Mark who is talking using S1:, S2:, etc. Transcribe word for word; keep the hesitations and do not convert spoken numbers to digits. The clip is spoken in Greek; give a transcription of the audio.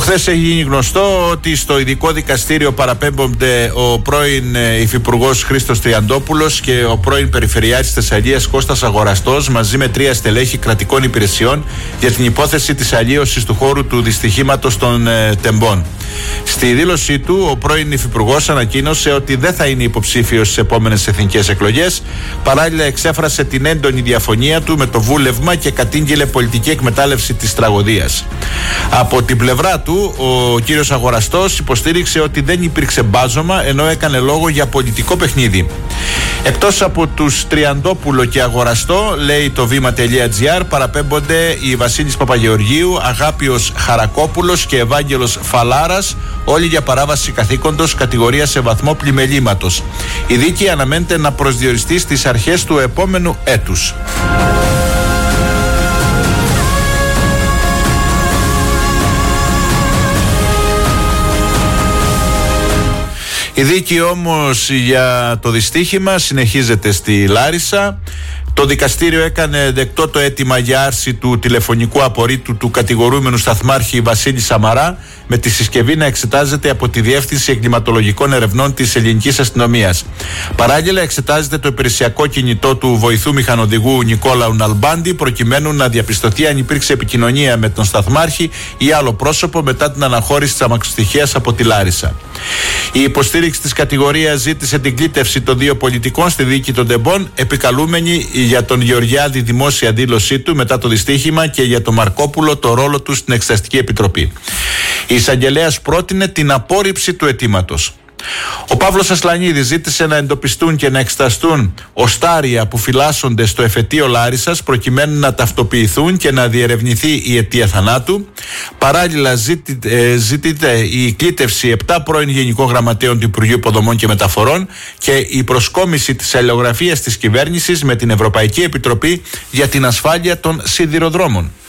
S1: Προχθές έχει γίνει γνωστό ότι στο ειδικό δικαστήριο παραπέμπονται ο πρώην υφυπουργός Χρήστος Τριαντόπουλος και ο πρώην Περιφερειάρχης Θεσσαλίας Κώστας Αγοραστός μαζί με τρία στελέχη κρατικών υπηρεσιών για την υπόθεση της αλλίωσης του χώρου του δυστυχήματος των ε, Τεμπών. Στη δήλωσή του, ο πρώην υφυπουργός ανακοίνωσε ότι δεν θα είναι υποψήφιος στις επόμενες εθνικές εκλογές. Παράλληλα, εξέφρασε την έντονη διαφωνία του με το βούλευμα και κατήγγειλε πολιτική εκμετάλλευση της τραγωδίας. Από την πλευρά του, ο κύριος Αγοραστός υποστήριξε ότι δεν υπήρξε μπάζωμα, ενώ έκανε λόγο για πολιτικό παιχνίδι. Εκτός από τους Τριαντόπουλο και Αγοραστό, λέει το βήμα.gr, παραπέμπονται οι Βασίλης Παπαγεωργίου, Αγάπιος Χαρακόπουλος και Ευάγγελος Φαλάρας, όλοι για παράβαση καθήκοντος κατηγορία σε βαθμό πλημελήματος. Η δίκη αναμένεται να προσδιοριστεί στις αρχές του επόμενου έτους. Η δίκη όμως για το δυστύχημα συνεχίζεται στη Λάρισα. Το δικαστήριο έκανε δεκτό το αίτημα για άρση του τηλεφωνικού απορρίτου του κατηγορούμενου σταθμάρχη Βασίλη Σαμαρά, με τη συσκευή να εξετάζεται από τη Διεύθυνση Εγκληματολογικών Ερευνών της Ελληνικής Αστυνομίας. Παράλληλα, εξετάζεται το υπηρεσιακό κινητό του βοηθού μηχανοδηγού Νικόλαου Ναλμπάντη, προκειμένου να διαπιστωθεί αν υπήρξε επικοινωνία με τον σταθμάρχη ή άλλο πρόσωπο μετά την αναχώρηση της αμαξοστοιχείας από τη Λάρισα. Η υποστήριξη της κατηγορίας ζήτησε την κλήτευση των δύο πολιτικών στη δίκη των Τεμπών, επικαλούμενοι για τον Γεωργιάδη δημόσια δήλωσή του μετά το δυστύχημα και για τον Μαρκόπουλο το ρόλο του στην Εξεταστική Επιτροπή. Η εισαγγελέας πρότεινε την απόρριψη του αιτήματος. Ο Παύλος Ασλανίδης ζήτησε να εντοπιστούν και να εξεταστούν οστάρια που φυλάσσονται στο εφετείο Λάρισσας προκειμένου να ταυτοποιηθούν και να διερευνηθεί η αιτία θανάτου. Παράλληλα, ζητείται η κλήτευση επτά πρώην Γενικών Γραμματέων του Υπουργείου Υποδομών και Μεταφορών και η προσκόμιση της αλληλογραφίας της κυβέρνησης με την Ευρωπαϊκή Επιτροπή για την ασφάλεια των σιδηροδρόμων.